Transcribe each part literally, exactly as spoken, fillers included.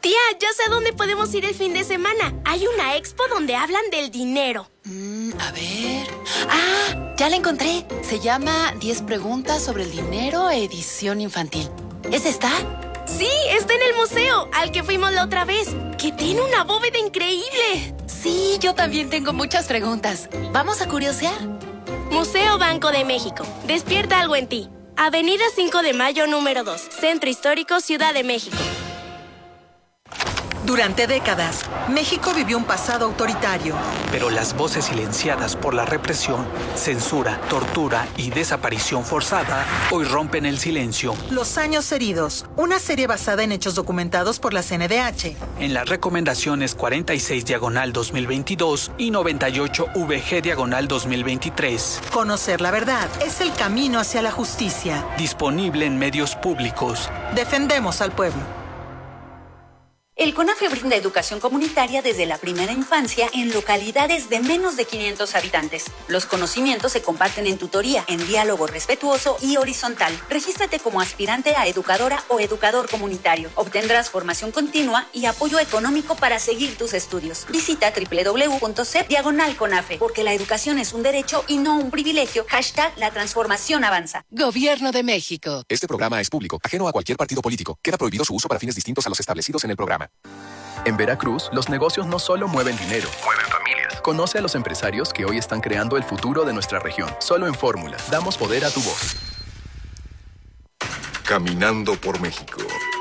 Tía, ya sé a dónde podemos ir el fin de semana. Hay una expo donde hablan del dinero. Mm, a ver... ¡Ah! Ya la encontré. Se llama diez preguntas sobre el dinero, edición infantil. ¿Es esta? Sí, está en el museo, al que fuimos la otra vez, que tiene una bóveda increíble. Sí, yo también tengo muchas preguntas. ¿Vamos a curiosear? Museo Banco de México. Despierta algo en ti. Avenida cinco de Mayo, número dos. Centro Histórico, Ciudad de México. Durante décadas, México vivió un pasado autoritario. Pero las voces silenciadas por la represión, censura, tortura y desaparición forzada hoy rompen el silencio. Los años heridos, una serie basada en hechos documentados por la C N D H. En las recomendaciones cuarenta y seis diagonal dos mil veintidós y noventa y ocho V G diagonal dos mil veintitrés. Conocer la verdad es el camino hacia la justicia. Disponible en medios públicos. Defendemos al pueblo. El CONAFE brinda educación comunitaria desde la primera infancia en localidades de menos de quinientos habitantes. Los conocimientos se comparten en tutoría, en diálogo respetuoso y horizontal. Regístrate como aspirante a educadora o educador comunitario. Obtendrás formación continua y apoyo económico para seguir tus estudios. Visita doble u doble u doble u punto c e p diagonal CONAFE, porque la educación es un derecho y no un privilegio. Hashtag la transformación avanza. Gobierno de México. Este programa es público, ajeno a cualquier partido político. Queda prohibido su uso para fines distintos a los establecidos en el programa. En Veracruz, los negocios no solo mueven dinero, mueven familias. Conoce a los empresarios que hoy están creando el futuro de nuestra región. Solo en Fórmula, damos poder a tu voz. Caminando por México.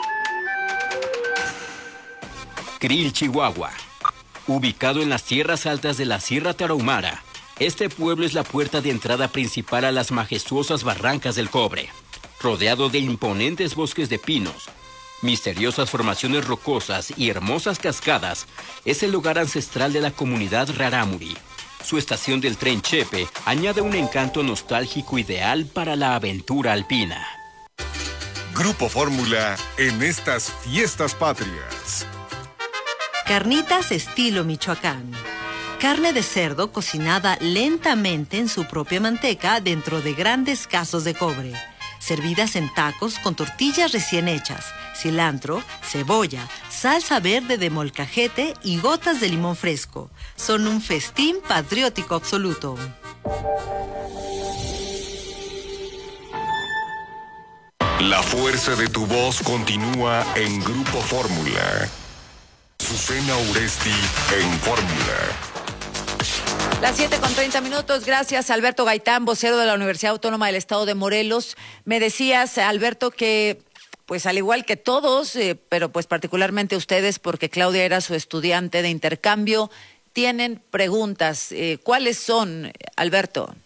Krill, Chihuahua. Ubicado en las tierras altas de la Sierra Tarahumara, este pueblo es la puerta de entrada principal a las majestuosas barrancas del Cobre. Rodeado de imponentes bosques de pinos, misteriosas formaciones rocosas y hermosas cascadas, es el lugar ancestral de la comunidad rarámuri. Su estación del tren Chepe añade un encanto nostálgico ideal para la aventura alpina. Grupo Fórmula en estas fiestas patrias. Carnitas estilo Michoacán. Carne de cerdo cocinada lentamente en su propia manteca dentro de grandes casos de cobre. Servidas en tacos con tortillas recién hechas, cilantro, cebolla, salsa verde de molcajete y gotas de limón fresco. Son un festín patriótico absoluto. La fuerza de tu voz continúa en Grupo Fórmula. Susana Uresti en Fórmula. Las siete con treinta minutos, gracias Alberto Gaitán, vocero de la Universidad Autónoma del Estado de Morelos. Me decías, Alberto, que pues al igual que todos, eh, pero pues particularmente ustedes, porque Claudia era su estudiante de intercambio, tienen preguntas. Eh, ¿Cuáles son, Alberto?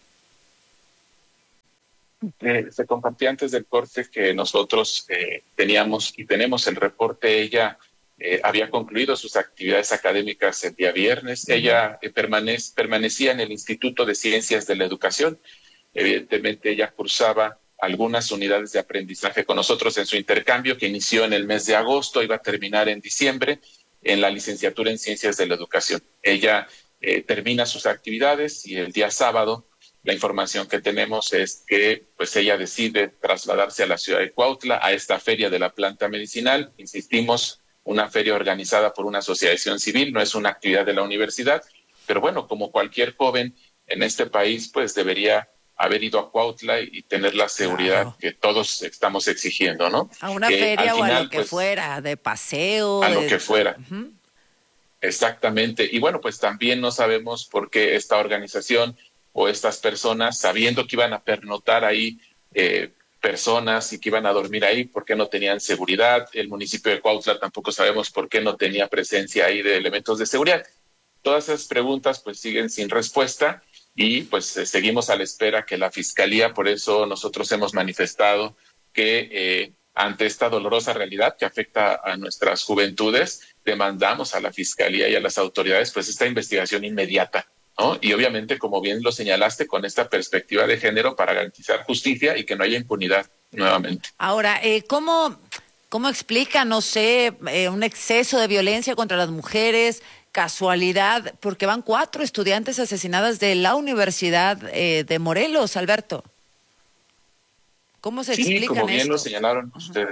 Eh, se compartía antes del corte que nosotros eh, teníamos y tenemos el reporte. Ella Eh, había concluido sus actividades académicas el día viernes. Ella eh, permanece, permanecía en el Instituto de Ciencias de la Educación. Evidentemente ella cursaba algunas unidades de aprendizaje con nosotros en su intercambio que inició en el mes de agosto, iba a terminar en diciembre en la licenciatura en Ciencias de la Educación. Ella eh, termina sus actividades y el día sábado la información que tenemos es que pues ella decide trasladarse a la ciudad de Cuautla, a esta feria de la planta medicinal. Insistimos, una feria organizada por una asociación civil, no es una actividad de la universidad, pero bueno, como cualquier joven en este país, pues debería haber ido a Cuautla y tener la seguridad claro. que todos estamos exigiendo, ¿no? A una que feria final, o a lo que pues, fuera, de paseo. A de... lo que fuera. Uh-huh. Exactamente. Y bueno, pues también no sabemos por qué esta organización o estas personas, sabiendo que iban a pernoctar ahí, eh, personas y que iban a dormir ahí, ¿por qué no tenían seguridad? El municipio de Cuautla tampoco sabemos por qué no tenía presencia ahí de elementos de seguridad. Todas esas preguntas pues siguen sin respuesta y pues eh, seguimos a la espera que la Fiscalía, por eso nosotros hemos manifestado que eh, ante esta dolorosa realidad que afecta a nuestras juventudes, demandamos a la Fiscalía y a las autoridades pues esta investigación inmediata, ¿no? Y obviamente, como bien lo señalaste, con esta perspectiva de género para garantizar justicia y que no haya impunidad nuevamente. Ahora, eh, ¿cómo, cómo explica, no sé, eh, un exceso de violencia contra las mujeres, casualidad, porque van cuatro estudiantes asesinadas de la Universidad eh, de Morelos, Alberto? ¿Cómo se sí, explican como bien esto? lo señalaron uh-huh. ustedes.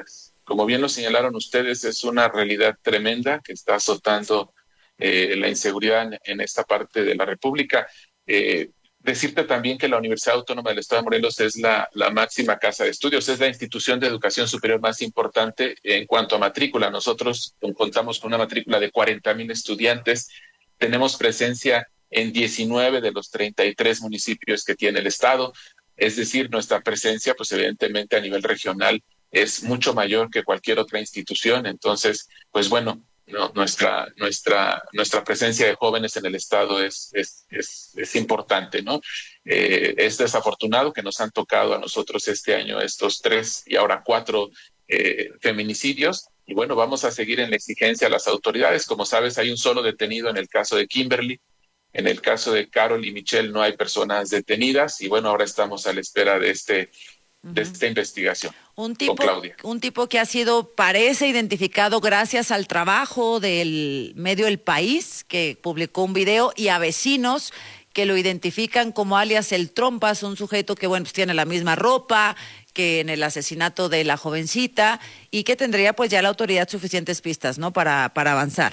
como bien lo señalaron ustedes, es una realidad tremenda que está azotando eh, la inseguridad en, en esta parte de la República. Eh, Decirte también que la Universidad Autónoma del Estado de Morelos es la, la máxima casa de estudios, es la institución de educación superior más importante en cuanto a matrícula. Nosotros contamos con una matrícula de cuarenta mil estudiantes, tenemos presencia en diecinueve de los treinta y tres municipios que tiene el Estado, es decir, nuestra presencia, pues evidentemente a nivel regional es mucho mayor que cualquier otra institución. Entonces, pues bueno, No, nuestra, nuestra, nuestra presencia de jóvenes en el Estado es, es, es, es importante, ¿no? Eh, es desafortunado que nos han tocado a nosotros este año estos tres y ahora cuatro eh, feminicidios. Y bueno, vamos a seguir en la exigencia a las autoridades. Como sabes, hay un solo detenido en el caso de Kimberly. En el caso de Carol y Michelle no hay personas detenidas. Y bueno, ahora estamos a la espera de este... de esta investigación. Un tipo, un tipo que ha sido, parece identificado gracias al trabajo del medio El País, que publicó un video, y a vecinos que lo identifican como alias El Trompas, un sujeto que, bueno, pues tiene la misma ropa que en el asesinato de la jovencita, y que tendría pues ya la autoridad suficientes pistas, ¿no?, para, para avanzar.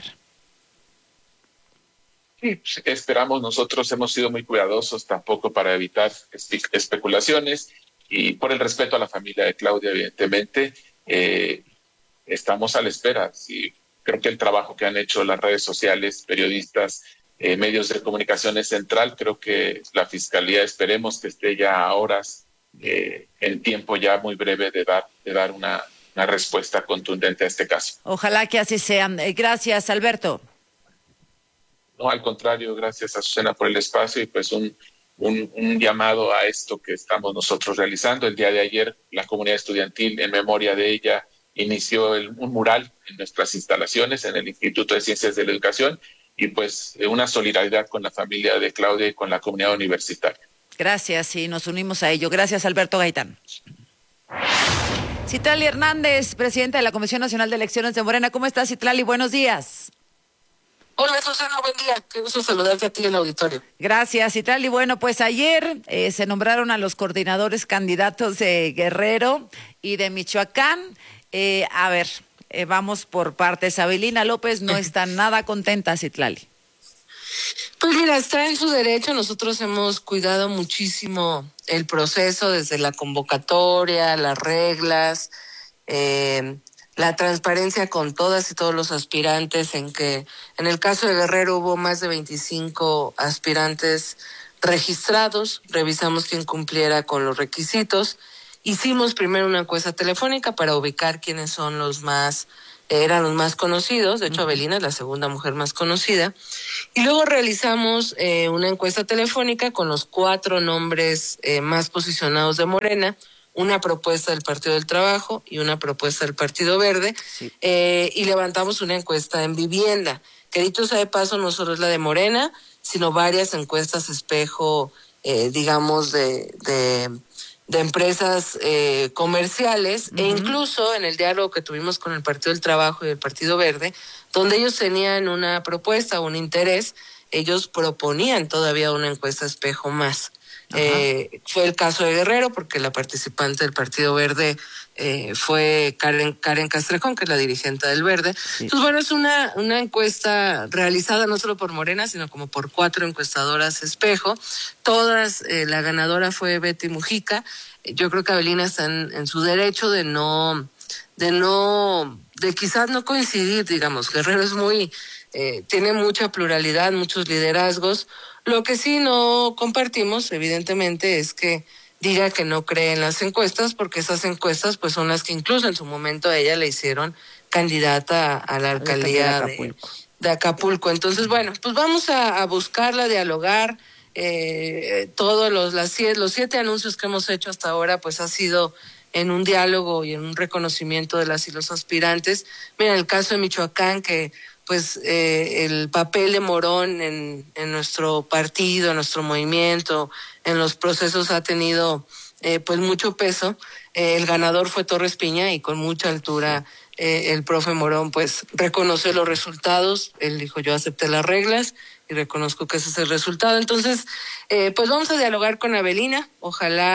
Sí, esperamos, nosotros hemos sido muy cuidadosos tampoco para evitar espe- especulaciones. Y por el respeto a la familia de Claudia, evidentemente, eh, estamos a la espera. Sí, creo que el trabajo que han hecho las redes sociales, periodistas, eh, medios de comunicación es central. Creo que la Fiscalía, esperemos que esté ya a horas, eh, en tiempo ya muy breve de dar, de dar una, una respuesta contundente a este caso. Ojalá que así sea. Gracias, Alberto. No, al contrario, gracias a Azucena por el espacio y pues un... Un, un llamado a esto que estamos nosotros realizando. El día de ayer la comunidad estudiantil, en memoria de ella, inició el, un mural en nuestras instalaciones en el Instituto de Ciencias de la Educación y pues una solidaridad con la familia de Claudia y con la comunidad universitaria. Gracias y nos unimos a ello. Gracias, Alberto Gaitán. Citlali Hernández, presidenta de la Comisión Nacional de Elecciones de Morena. ¿Cómo estás, Citlali? Buenos días. Hola, Susana, buen día. Qué gusto saludarte a ti en el auditorio. Gracias, Citlali. Bueno, pues ayer eh, se nombraron a los coordinadores candidatos de Guerrero y de Michoacán. Eh, a ver, eh, vamos por partes. Avelina López no está nada contenta, Citlali. Pues mira, está en su derecho. Nosotros hemos cuidado muchísimo el proceso, desde la convocatoria, las reglas, eh... la transparencia con todas y todos los aspirantes, en que en el caso de Guerrero hubo más de veinticinco aspirantes registrados, revisamos quién cumpliera con los requisitos, hicimos primero una encuesta telefónica para ubicar quiénes son los más, eran los más conocidos, de hecho Avelina es la segunda mujer más conocida, y luego realizamos eh, una encuesta telefónica con los cuatro nombres eh, más posicionados de Morena, una propuesta del Partido del Trabajo y una propuesta del Partido Verde, sí. eh, y levantamos una encuesta en vivienda, que dicho sea de paso no solo es la de Morena, sino varias encuestas espejo, eh, digamos, de, de, de empresas eh, comerciales, uh-huh. e incluso en el diálogo que tuvimos con el Partido del Trabajo y el Partido Verde, donde ellos tenían una propuesta, un interés, ellos proponían todavía una encuesta espejo más. Eh, fue el caso de Guerrero, porque la participante del Partido Verde eh, fue Karen, Karen Castrejón, que es la dirigente del Verde. Sí. Entonces, bueno, es una, una encuesta realizada no solo por Morena, sino como por cuatro encuestadoras espejo. Todas, eh, la ganadora fue Betty Mujica. Yo creo que Avelina está en, en su derecho de no, de no, de quizás no coincidir, digamos. Guerrero es muy, eh, tiene mucha pluralidad, muchos liderazgos. Lo que sí no compartimos, evidentemente, es que diga que no cree en las encuestas, porque esas encuestas pues son las que incluso en su momento a ella le hicieron candidata a la alcaldía de Acapulco. De, de Acapulco. Entonces, bueno, pues vamos a, a buscarla, dialogar. Eh, todos los, las, los siete anuncios que hemos hecho hasta ahora pues ha sido en un diálogo y en un reconocimiento de las y los aspirantes. Mira, el caso de Michoacán, que pues eh, el papel de Morón en, en nuestro partido, en nuestro movimiento, en los procesos ha tenido eh, pues mucho peso. Eh, el ganador fue Torres Piña y con mucha altura eh, el profe Morón pues reconoció los resultados. Él dijo, yo acepté las reglas y reconozco que ese es el resultado. Entonces, eh, pues vamos a dialogar con Avelina. Ojalá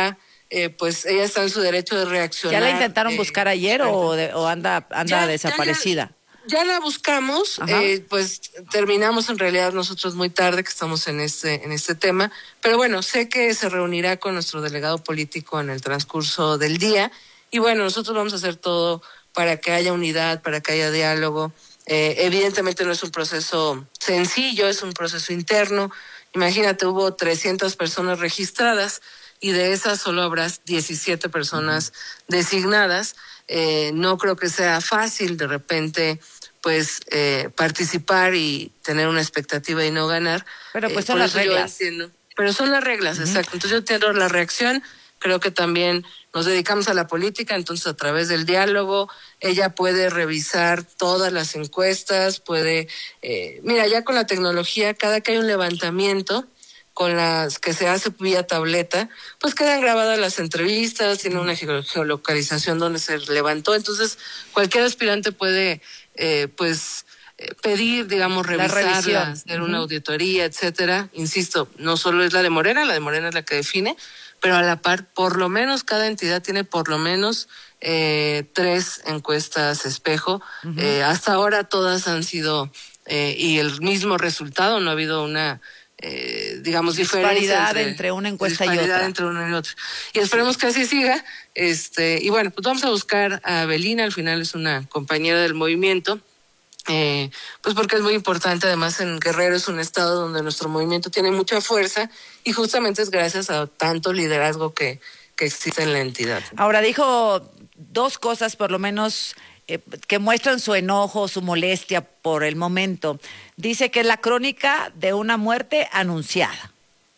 eh, pues ella está en su derecho de reaccionar. ¿Ya la intentaron eh, buscar ayer o, de, o anda, anda ya, desaparecida? Ya, ya, Ya la buscamos, eh, pues terminamos en realidad nosotros muy tarde que estamos en este, en este tema, pero bueno, sé que se reunirá con nuestro delegado político en el transcurso del día y bueno, nosotros vamos a hacer todo para que haya unidad, para que haya diálogo. Eh, evidentemente no es un proceso sencillo, es un proceso interno. Imagínate, hubo trescientas personas registradas y de esas solo habrá diecisiete personas designadas. Eh, no creo que sea fácil de repente pues eh, participar y tener una expectativa y no ganar. Pero pues eh, son las reglas. Pero son las reglas, uh-huh. Exacto. Entonces yo entiendo la reacción, creo que también nos dedicamos a la política, entonces a través del diálogo ella puede revisar todas las encuestas, puede, eh, mira, ya con la tecnología, cada que hay un levantamiento, con las que se hace vía tableta, pues quedan grabadas las entrevistas, tiene una geolocalización donde se levantó, entonces cualquier aspirante puede, eh, pues, eh, pedir, digamos, revisarla, hacer uh-huh. una auditoría, etcétera. Insisto, no solo es la de Morena, la de Morena es la que define, pero a la par, por lo menos cada entidad tiene por lo menos eh, tres encuestas espejo. Uh-huh. Eh, hasta ahora todas han sido, eh, y el mismo resultado, no ha habido una... Eh, digamos, disparidad entre, entre una encuesta y otra. entre una y otra. Y esperemos que así siga. Este, y bueno, pues vamos a buscar a Avelina, al final es una compañera del movimiento, eh, pues porque es muy importante, además en Guerrero es un estado donde nuestro movimiento tiene mucha fuerza y justamente es gracias a tanto liderazgo que, que existe en la entidad. Ahora dijo dos cosas por lo menos eh, que muestran su enojo, su molestia por el momento. Dice que es la crónica de una muerte anunciada.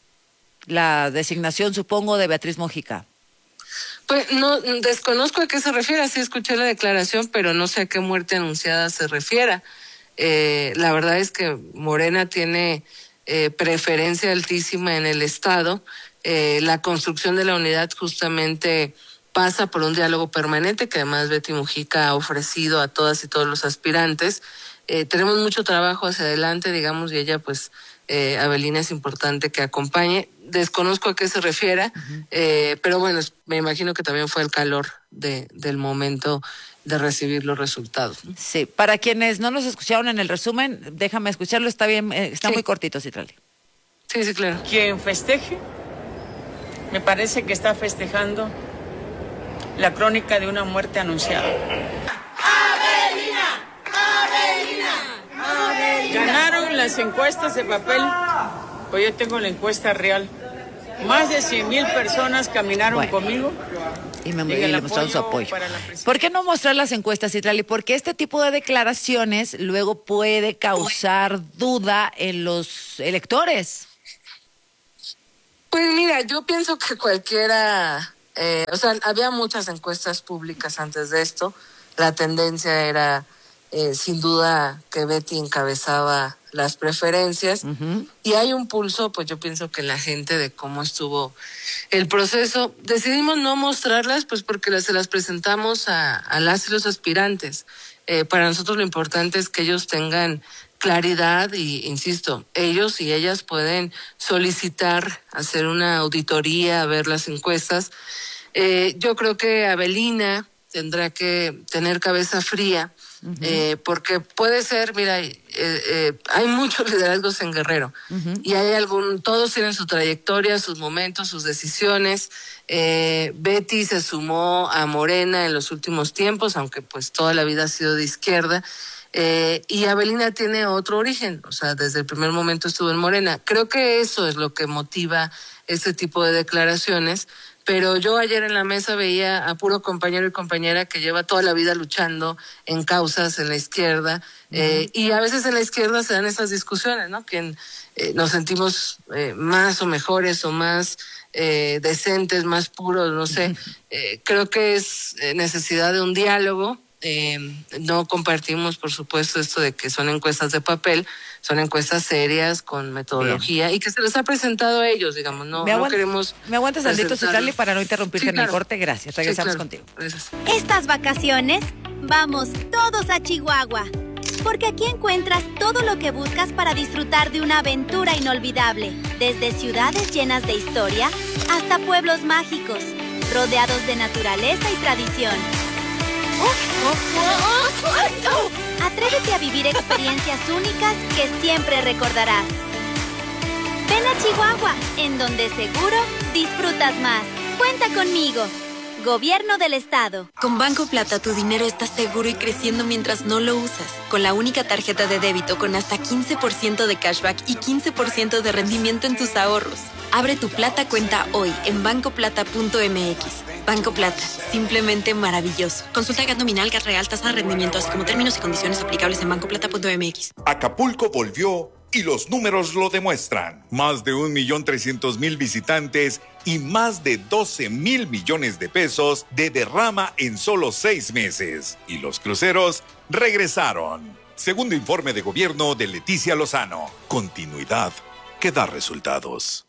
La designación, supongo, de Beatriz Mojica. Pues no, desconozco a qué se refiere, sí escuché la declaración, pero no sé a qué muerte anunciada se refiera. Eh, la verdad es que Morena tiene eh, preferencia altísima en el Estado. Eh, la construcción de la unidad justamente pasa por un diálogo permanente que además Betty Mujica ha ofrecido a todas y todos los aspirantes. Eh, tenemos mucho trabajo hacia adelante, digamos, y ella, pues, eh, Avelina es importante que acompañe. Desconozco a qué se refiera, uh-huh. eh, pero bueno, me imagino que también fue el calor de, del momento de recibir los resultados. Sí, para quienes no nos escucharon en el resumen, déjame escucharlo, está bien, eh, está sí. muy cortito, Citlali. Sí, sí, claro. Quien festeje, me parece que está festejando la crónica de una muerte anunciada. Ganaron las encuestas de papel, pues yo tengo la encuesta real. Más de cien mil personas caminaron bueno, conmigo. Y me y le mostraron su apoyo. ¿Por qué no mostrar las encuestas, Citlali? Porque este tipo de declaraciones luego puede causar duda en los electores. Pues mira, yo pienso que cualquiera... Eh, o sea, había muchas encuestas públicas antes de esto. La tendencia era... Eh, sin duda que Betty encabezaba las preferencias uh-huh. y hay un pulso, pues yo pienso que la gente de cómo estuvo el proceso, decidimos no mostrarlas pues porque las, se las presentamos a, a las y los aspirantes. Eh, para nosotros lo importante es que ellos tengan claridad y, insisto, ellos y ellas pueden solicitar hacer una auditoría, ver las encuestas. Eh, yo creo que Avelina tendrá que tener cabeza fría. Uh-huh. Eh, porque puede ser, mira, eh, eh, hay muchos liderazgos en Guerrero uh-huh. y hay algún, todos tienen su trayectoria, sus momentos, sus decisiones. Eh, Betty se sumó a Morena en los últimos tiempos, aunque pues toda la vida ha sido de izquierda. Eh, y Avelina tiene otro origen, o sea, desde el primer momento estuvo en Morena. Creo que eso es lo que motiva este tipo de declaraciones. Pero yo ayer en la mesa veía a puro compañero y compañera que lleva toda la vida luchando en causas en la izquierda, uh-huh. eh, y a veces en la izquierda se dan esas discusiones, ¿no? Que eh, nos sentimos eh, más o mejores o más eh, decentes, más puros, no sé. Uh-huh. Eh, creo que es necesidad de un diálogo. Eh, no compartimos, por supuesto, esto de que son encuestas de papel, son encuestas serias, con metodología, bien. Y que se les ha presentado a ellos, digamos, no, me no queremos... Me aguantas tantito, Citlali, para no interrumpirte sí, en claro. el corte, gracias, regresamos sí, claro. contigo. Gracias. Estas vacaciones, vamos todos a Chihuahua, porque aquí encuentras todo lo que buscas para disfrutar de una aventura inolvidable, desde ciudades llenas de historia hasta pueblos mágicos. rodeados de naturaleza y tradición. Atrévete a vivir experiencias únicas que siempre recordarás. Ven a Chihuahua, en donde seguro disfrutas más. Cuenta conmigo. Gobierno del Estado. Con Banco Plata tu dinero está seguro y creciendo mientras no lo usas. Con la única tarjeta de débito con hasta quince por ciento de cashback y quince por ciento de rendimiento en tus ahorros. Abre tu Plata cuenta hoy en banco plata punto m x. Banco Plata, simplemente maravilloso. Consulta G A T nominal, G A T real, tasa de rendimiento, así como términos y condiciones aplicables en banco plata punto m x. Acapulco volvió y los números lo demuestran. Más de un millón trescientos mil visitantes y más de doce mil millones de pesos de derrama en solo seis meses. Y los cruceros regresaron. Segundo informe de gobierno de Leticia Lozano. Continuidad que da resultados.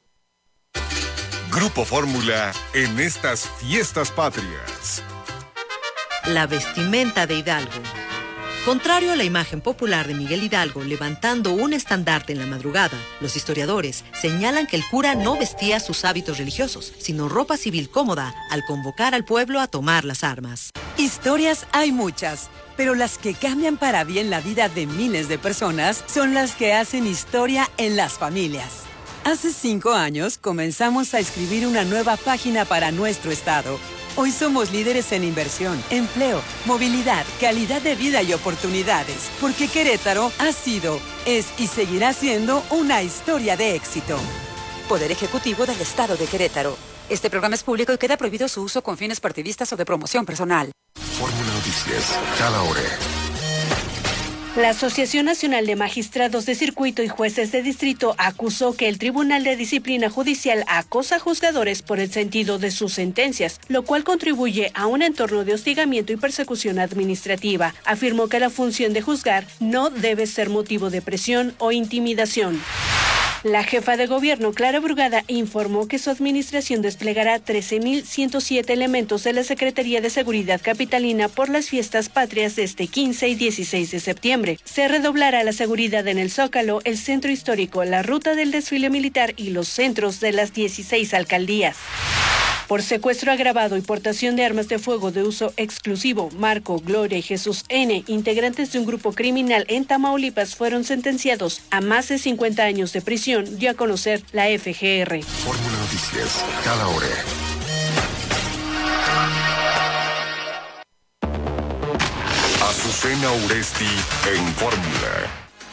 Grupo Fórmula en estas fiestas patrias. La vestimenta de Hidalgo. Contrario a la imagen popular de Miguel Hidalgo levantando un estandarte en la madrugada, los historiadores señalan que el cura no vestía sus hábitos religiosos, sino ropa civil cómoda al convocar al pueblo a tomar las armas. Historias hay muchas, pero las que cambian para bien la vida de miles de personas son las que hacen historia en las familias. Hace cinco años comenzamos a escribir una nueva página para nuestro estado. Hoy somos líderes en inversión, empleo, movilidad, calidad de vida y oportunidades, porque Querétaro ha sido, es y seguirá siendo una historia de éxito. Poder Ejecutivo del Estado de Querétaro. Este programa es público y queda prohibido su uso con fines partidistas o de promoción personal. Fórmula Noticias, cada hora. La Asociación Nacional de Magistrados de Circuito y Jueces de Distrito acusó que el Tribunal de Disciplina Judicial acosa a juzgadores por el sentido de sus sentencias, lo cual contribuye a un entorno de hostigamiento y persecución administrativa. Afirmó que la función de juzgar no debe ser motivo de presión o intimidación. La jefa de gobierno, Clara Brugada, informó que su administración desplegará trece mil ciento siete elementos de la Secretaría de Seguridad Capitalina por las fiestas patrias de este quince y dieciséis de septiembre. Se redoblará la seguridad en el Zócalo, el Centro Histórico, la ruta del desfile militar y los centros de las dieciséis alcaldías. Por secuestro agravado y portación de armas de fuego de uso exclusivo, Marco, Gloria y Jesús N., integrantes de un grupo criminal en Tamaulipas, fueron sentenciados a más de cincuenta años de prisión, dio a conocer la F G R. Fórmula Noticias, cada hora. Azucena Uresti en Fórmula.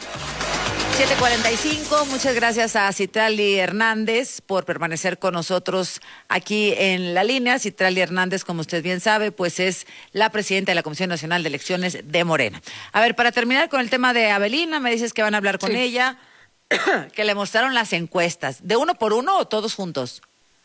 siete cuarenta y cinco, muchas gracias a Citlali Hernández por permanecer con nosotros aquí en la línea. Citlali Hernández, como usted bien sabe, pues es la presidenta de la Comisión Nacional de Elecciones de Morena. A ver, para terminar con el tema de Avelina, me dices que van a hablar con sí. ella, que le mostraron las encuestas. ¿De uno por uno o todos juntos?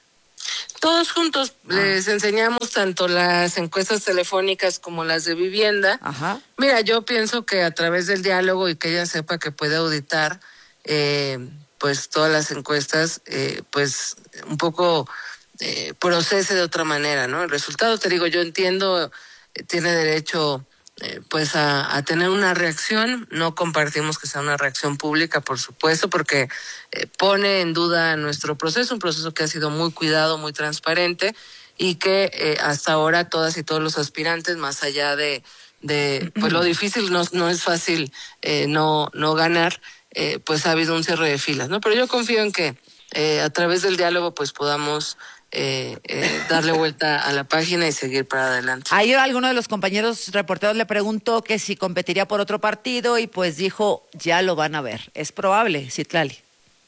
Todos juntos les enseñamos tanto las encuestas telefónicas como las de vivienda. Ajá. Mira, yo pienso que a través del diálogo y que ella sepa que puede auditar eh, pues todas las encuestas, eh, pues un poco eh, procese de otra manera, ¿no? El resultado, te digo, yo entiendo, eh, tiene derecho eh, pues a, a tener una reacción. No compartimos que sea una reacción pública, por supuesto, porque eh, pone en duda nuestro proceso, un proceso que ha sido muy cuidado, muy transparente y que eh, hasta ahora todas y todos los aspirantes, más allá de, de pues lo difícil, no, no es fácil eh, no, no ganar, eh, pues ha habido un cierre de filas, ¿no? Pero yo confío en que eh, a través del diálogo pues podamos Eh, eh, darle vuelta a la página y seguir para adelante. Ayer alguno de los compañeros reporteros le preguntó que si competiría por otro partido y pues dijo, ya lo van a ver. ¿Es probable, Citlali?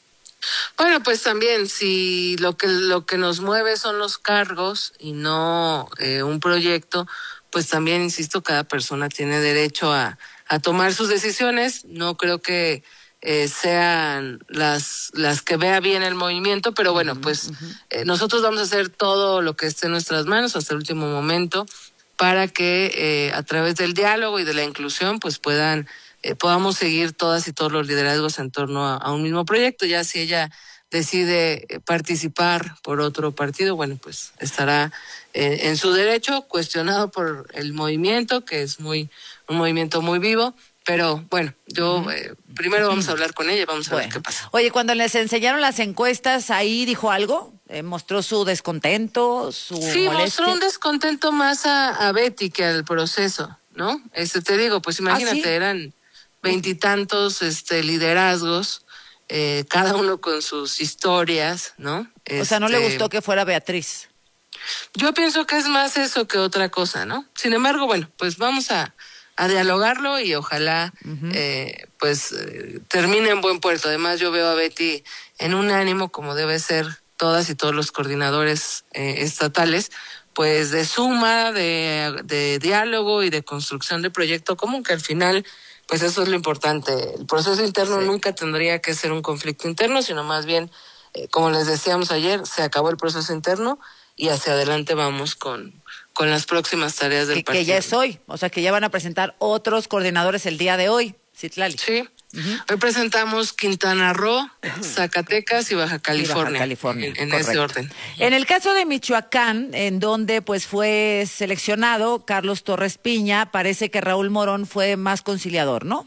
Bueno, pues también, si lo que lo que nos mueve son los cargos y no eh, un proyecto, pues también, insisto, cada persona tiene derecho a, a tomar sus decisiones. No creo que Eh, sean las las que vea bien el movimiento, pero bueno, uh-huh, pues uh-huh. Eh, nosotros vamos a hacer todo lo que esté en nuestras manos hasta el último momento para que eh, a través del diálogo y de la inclusión pues puedan eh, podamos seguir todas y todos los liderazgos en torno a, a un mismo proyecto. Ya si ella decide participar por otro partido, bueno, pues estará eh, en su derecho, cuestionado por el movimiento, que es muy un movimiento muy vivo. Pero bueno, yo uh-huh. eh, primero vamos a hablar con ella y vamos a bueno. ver qué pasa. Oye, cuando les enseñaron las encuestas, ¿ahí dijo algo? Eh, ¿Mostró su descontento, su Sí, molestia? Mostró un descontento más a, a Betty que al proceso, ¿no? Este, te digo, pues imagínate, ¿Ah, sí? eran veintitantos este, liderazgos, eh, cada uno con sus historias, ¿no? Este, o sea, ¿no le gustó que fuera Beatriz? Yo pienso que es más eso que otra cosa, ¿no? Sin embargo, bueno, pues vamos a, a dialogarlo y ojalá uh-huh. eh, pues eh, termine en buen puerto. Además, yo veo a Betty en un ánimo como debe ser todas y todos los coordinadores eh, estatales, pues de suma, de, de diálogo y de construcción de proyecto común, que al final, pues eso es lo importante. El proceso interno sí. nunca tendría que ser un conflicto interno, sino más bien, eh, como les decíamos ayer, se acabó el proceso interno y hacia adelante vamos con, con las próximas tareas del que, partido. Que ya es hoy, o sea que ya van a presentar otros coordinadores el día de hoy, Citlali. Sí. Uh-huh. Hoy presentamos Quintana Roo, Zacatecas y Baja California, y Baja California en, en ese orden. En el caso de Michoacán, en donde pues fue seleccionado Carlos Torres Piña, parece que Raúl Morón fue más conciliador, ¿no?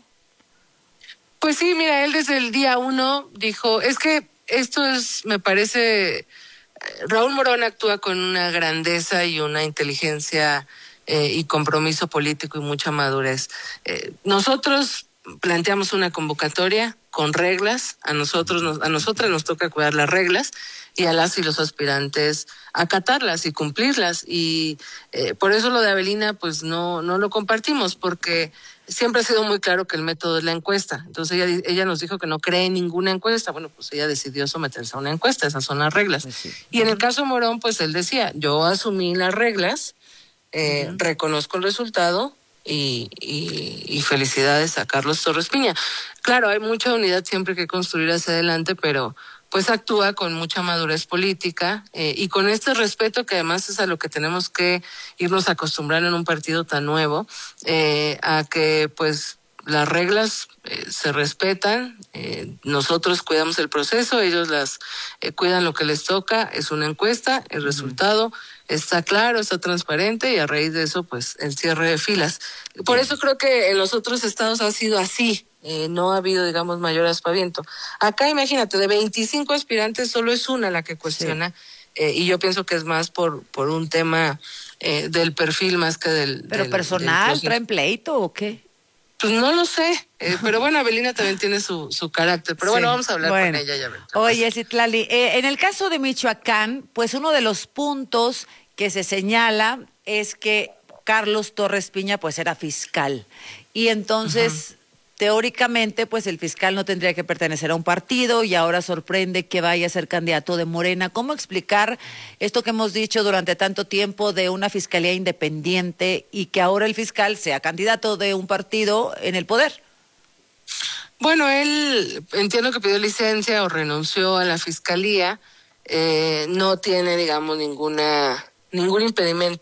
Pues sí, mira, él desde el día uno dijo, es que esto es, me parece, Raúl Morón actúa con una grandeza y una inteligencia eh, y compromiso político y mucha madurez. Eh, nosotros planteamos una convocatoria con reglas, a nosotros nos, a nosotras nos toca cuidar las reglas y a las y los aspirantes acatarlas y cumplirlas, y eh, por eso lo de Avelina pues no no lo compartimos, porque siempre ha sido muy claro que el método es la encuesta. Entonces ella ella nos dijo que no cree en ninguna encuesta. Bueno, pues ella decidió someterse a una encuesta, esas son las reglas. Pues sí. Y en el caso Morón, pues él decía, yo asumí las reglas, eh, uh-huh. reconozco el resultado, Y, y, y felicidades a Carlos Torres Piña. Claro, hay mucha unidad siempre que construir hacia adelante, pero pues actúa con mucha madurez política eh, y con este respeto que además es a lo que tenemos que irnos acostumbrando en un partido tan nuevo, eh, a que pues las reglas eh, se respetan, eh, nosotros cuidamos el proceso, ellos las eh, cuidan lo que les toca, es una encuesta, el resultado está claro, está transparente y a raíz de eso, pues, el cierre de filas. Por eso creo que en los otros estados ha sido así, eh, no ha habido, digamos, mayor aspaviento. Acá, imagínate, de veinticinco aspirantes solo es una la que cuestiona, sí. eh, y yo pienso que es más por, por un tema eh, del perfil más que del... ¿Pero del, personal, del traen pleito o qué? Pues no lo sé, eh, pero bueno, Avelina también tiene su, su carácter, pero sí. bueno, vamos a hablar bueno. con ella ya. Oye, Citlali, eh, en el caso de Michoacán, pues uno de los puntos que se señala es que Carlos Torres Piña pues era fiscal y entonces uh-huh. teóricamente pues el fiscal no tendría que pertenecer a un partido y ahora sorprende que vaya a ser candidato de Morena. ¿Cómo explicar esto que hemos dicho durante tanto tiempo de una fiscalía independiente y que ahora el fiscal sea candidato de un partido en el poder? Bueno, él entiendo que pidió licencia o renunció a la fiscalía, eh, no tiene digamos ninguna ningún impedimento